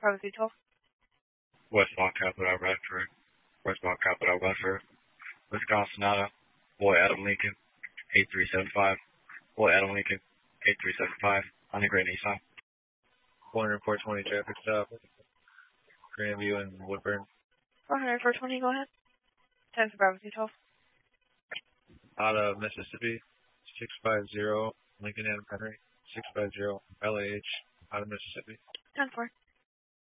Bravo 312. Westbound Capital Radford. Westbound Capital Radford. Wisconsin Auto. Boy Adam Lincoln. 8375. Boy Adam Lincoln. 8375. On the Great Nissan. 420 traffic stop. Grandview and Woodburn. 420, go ahead. 10 for Bravo 212. Out of Mississippi. 650 Lincoln Adam Henry. 650 LAH. Out of Mississippi. 10-4.